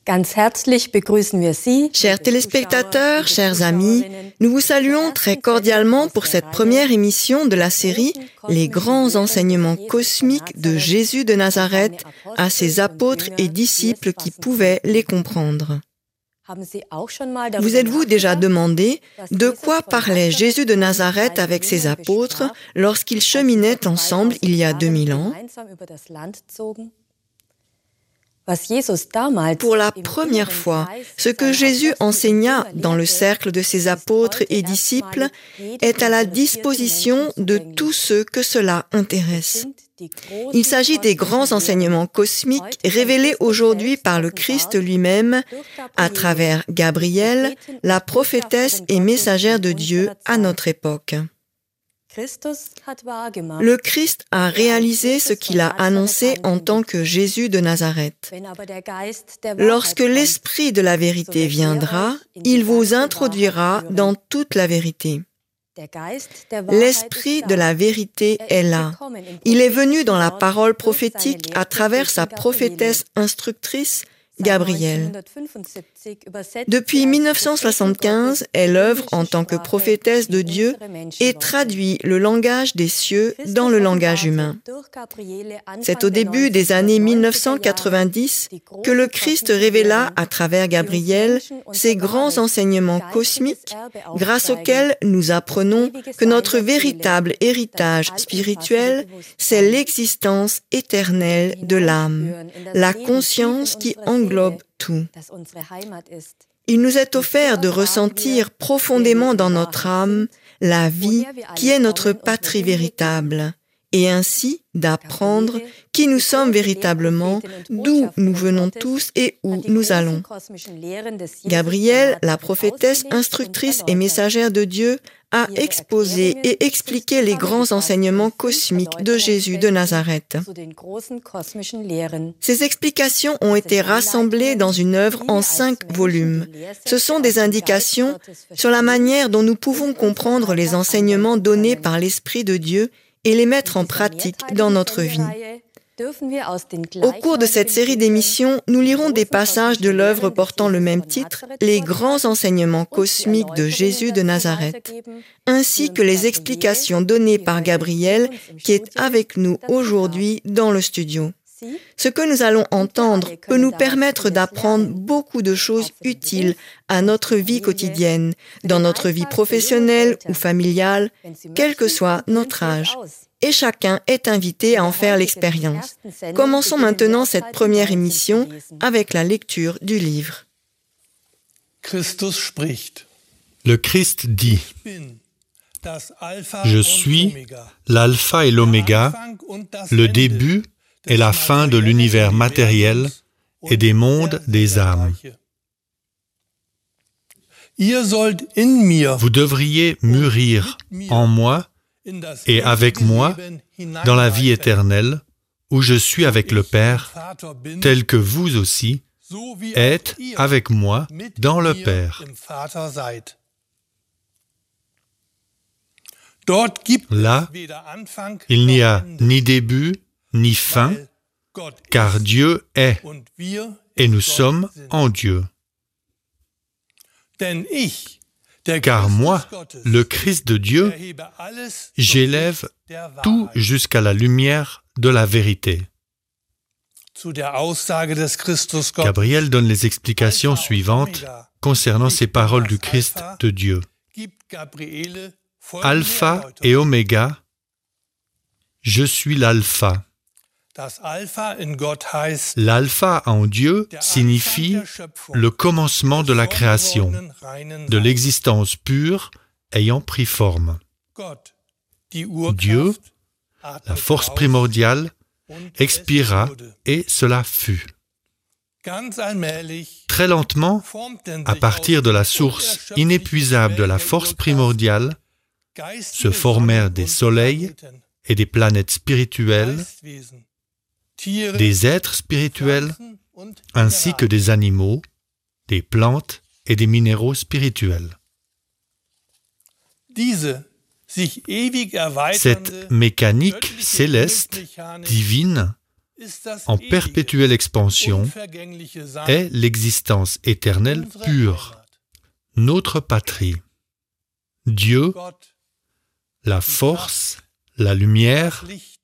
Ganz herzlich begrüßen wir Sie. Chers téléspectateurs, chers amis, nous vous saluons très cordialement pour cette première émission de la série Les grands enseignements cosmiques de Jésus de Nazareth à ses apôtres et disciples qui pouvaient les comprendre. Vous êtes-vous déjà demandé de quoi parlait Jésus de Nazareth avec ses apôtres lorsqu'ils cheminaient ensemble il y a 2000 ans? Pour la première fois, ce que Jésus enseigna dans le cercle de ses apôtres et disciples est à la disposition de tous ceux que cela intéresse. Il s'agit des grands enseignements cosmiques révélés aujourd'hui par le Christ lui-même à travers Gabriel, la prophétesse et messagère de Dieu à notre époque. Le Christ a réalisé ce qu'il a annoncé en tant que Jésus de Nazareth. Lorsque l'Esprit de la vérité viendra, il vous introduira dans toute la vérité. L'Esprit de la vérité est là. Il est venu dans la parole prophétique à travers sa prophétesse instructrice, Gabriel. Depuis 1975, elle œuvre en tant que prophétesse de Dieu et traduit le langage des cieux dans le langage humain. C'est au début des années 1990 que le Christ révéla à travers Gabriel ces grands enseignements cosmiques grâce auxquels nous apprenons que notre véritable héritage spirituel, c'est l'existence éternelle de l'âme, la conscience qui englobe tout. Il nous est offert de ressentir profondément dans notre âme la vie qui est notre patrie véritable, et ainsi d'apprendre qui nous sommes véritablement, d'où nous venons tous et où nous allons. Gabriel, la prophétesse instructrice et messagère de Dieu, a exposé et expliqué les grands enseignements cosmiques de Jésus de Nazareth. Ces explications ont été rassemblées dans une œuvre en 5 volumes. Ce sont des indications sur la manière dont nous pouvons comprendre les enseignements donnés par l'Esprit de Dieu et les mettre en pratique dans notre vie. Au cours de cette série d'émissions, nous lirons des passages de l'œuvre portant le même titre, Les grands enseignements cosmiques de Jésus de Nazareth, ainsi que les explications données par Gabriel, qui est avec nous aujourd'hui dans le studio. Ce que nous allons entendre peut nous permettre d'apprendre beaucoup de choses utiles à notre vie quotidienne, dans notre vie professionnelle ou familiale, quel que soit notre âge. Et chacun est invité à en faire l'expérience. Commençons maintenant cette première émission avec la lecture du livre. Le Christ dit: Je suis l'alpha et l'oméga, le début et la fin de l'univers matériel et des mondes des âmes. Vous devriez mûrir en moi et avec moi dans la vie éternelle, où je suis avec le Père, tel que vous aussi êtes avec moi dans le Père. Là, il n'y a ni début ni fin, car Dieu est, et nous sommes en Dieu. Car moi, le Christ de Dieu, j'élève tout jusqu'à la lumière de la vérité. Gabriel donne les explications suivantes concernant ces paroles du Christ de Dieu. Alpha et Oméga, je suis l'alpha. L'alpha en Dieu signifie le commencement de la création, de l'existence pure ayant pris forme. Dieu, la force primordiale, expira et cela fut. Très lentement, à partir de la source inépuisable de la force primordiale, se formèrent des soleils et des planètes spirituelles, des êtres spirituels, ainsi que des animaux, des plantes et des minéraux spirituels. Cette mécanique céleste, divine, en perpétuelle expansion, est l'existence éternelle pure, notre patrie. Dieu, la force, la lumière,